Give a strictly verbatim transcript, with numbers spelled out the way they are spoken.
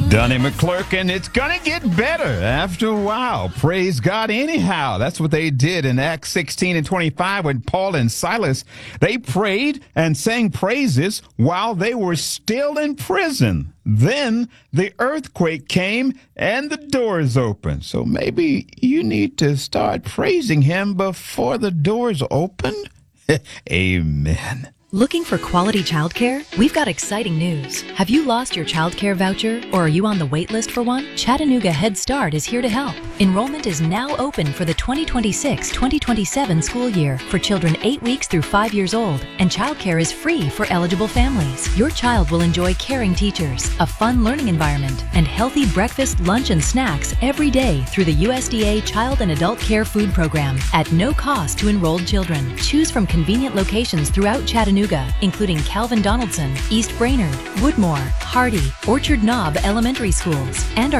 Donnie McClurkin, it's going to get better after a while. Praise God anyhow. That's what they did in Acts sixteen and twenty-five when Paul and Silas, they prayed and sang praises while they were still in prison. Then the earthquake came and the doors opened. So maybe you need to start praising him before the doors open. Amen. Looking for quality childcare? We've got exciting news. Have you lost your childcare voucher or are you on the wait list for one? Chattanooga Head Start is here to help. Enrollment is now open for the twenty twenty-six twenty twenty-seven school year for children eight weeks through five years old, and childcare is free for eligible families. Your child will enjoy caring teachers, a fun learning environment, and healthy breakfast, lunch, and snacks every day through the U S D A Child and Adult Care Food Program at no cost to enrolled children. Choose from convenient locations throughout Chattanooga, including Calvin Donaldson, East Brainerd, Woodmore, Hardy, Orchard Knob Elementary Schools, and our